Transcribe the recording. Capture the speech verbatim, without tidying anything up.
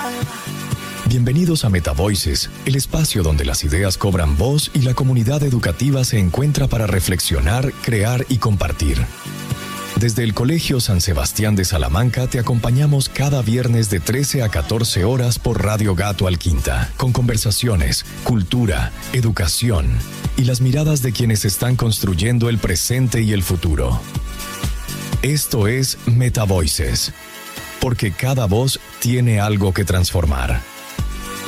Bienvenidos a MetaVoices, el espacio donde las ideas cobran voz y la comunidad educativa se encuentra para reflexionar, crear y compartir. Desde el Colegio San Sebastián de Salamanca te acompañamos cada viernes de trece a catorce horas por Radio Gato Alquinta, con conversaciones, cultura, educación y las miradas de quienes están construyendo el presente y el futuro. Esto es MetaVoices, porque cada voz tiene algo que transformar.